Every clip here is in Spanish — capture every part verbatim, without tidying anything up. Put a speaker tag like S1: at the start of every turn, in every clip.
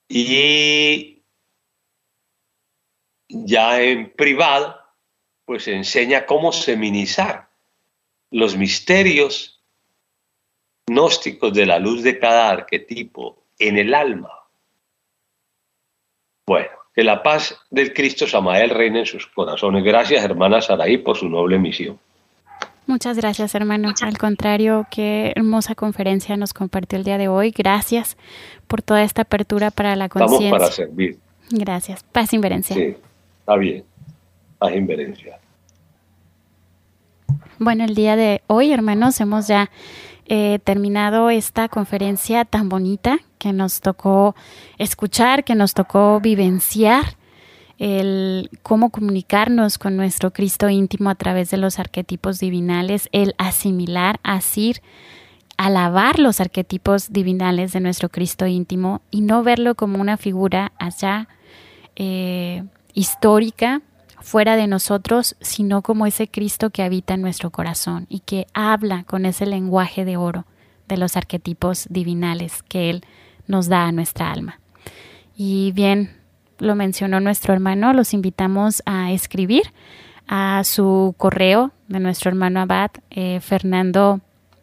S1: Y ya en privado, pues enseña cómo seminizar los misterios gnósticos de la luz de cada arquetipo en el alma. Bueno, que la paz del Cristo Samael reine en sus corazones. Gracias, hermana Saraí, por su noble misión.
S2: Muchas gracias, hermano. Al contrario, qué hermosa conferencia nos compartió el día de hoy. Gracias por toda esta apertura para la conciencia.
S1: Estamos para servir.
S2: Gracias. Paz inverencial.
S1: Sí, está bien. Paz inverencial.
S2: Bueno, el día de hoy, hermanos, hemos ya eh, terminado esta conferencia tan bonita que nos tocó escuchar, que nos tocó vivenciar. El cómo comunicarnos con nuestro Cristo íntimo a través de los arquetipos divinales, el asimilar, asir, alabar los arquetipos divinales de nuestro Cristo íntimo y no verlo como una figura allá eh, histórica, fuera de nosotros, sino como ese Cristo que habita en nuestro corazón y que habla con ese lenguaje de oro de los arquetipos divinales que Él nos da a nuestra alma. Y bien, lo mencionó nuestro hermano, los invitamos a escribir a su correo de nuestro hermano Abad, eh, Fernando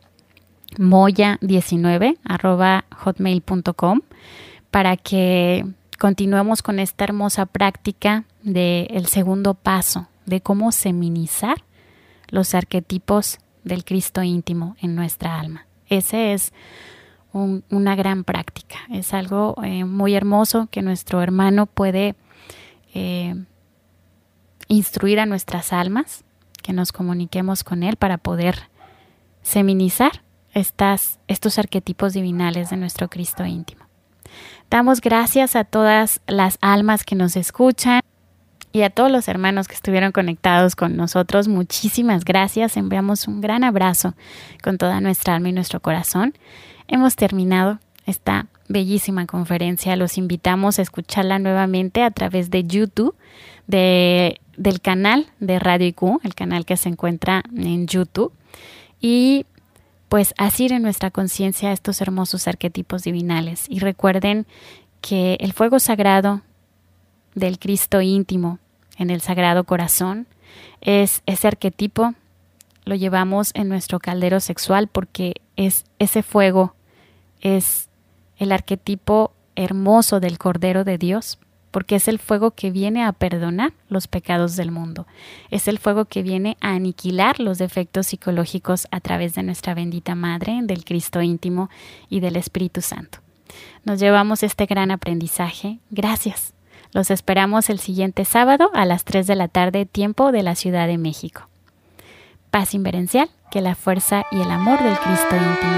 S2: Moya diecinueve arroba hotmail punto com, para que continuemos con esta hermosa práctica del segundo paso de cómo seminizar los arquetipos del Cristo íntimo en nuestra alma. Ese es Un, una gran práctica. Es algo eh, muy hermoso que nuestro hermano puede eh, instruir a nuestras almas, que nos comuniquemos con él para poder seminizar estas, estos arquetipos divinales de nuestro Cristo íntimo. Damos gracias a todas las almas que nos escuchan y a todos los hermanos que estuvieron conectados con nosotros. Muchísimas gracias. Enviamos un gran abrazo con toda nuestra alma y nuestro corazón. Hemos terminado esta bellísima conferencia. Los invitamos a escucharla nuevamente a través de YouTube, de, del canal de Radio I Q, el canal que se encuentra en YouTube. Y pues así en nuestra conciencia estos hermosos arquetipos divinales. Y recuerden que el fuego sagrado del Cristo íntimo en el Sagrado Corazón es ese arquetipo. Lo llevamos en nuestro caldero sexual porque es ese fuego, es el arquetipo hermoso del Cordero de Dios, porque es el fuego que viene a perdonar los pecados del mundo. Es el fuego que viene a aniquilar los defectos psicológicos a través de nuestra bendita Madre, del Cristo íntimo y del Espíritu Santo. Nos llevamos este gran aprendizaje. Gracias. Los esperamos el siguiente sábado a las tres de la tarde, tiempo de la Ciudad de México. Paz inverencial, que la fuerza y el amor del Cristo íntimo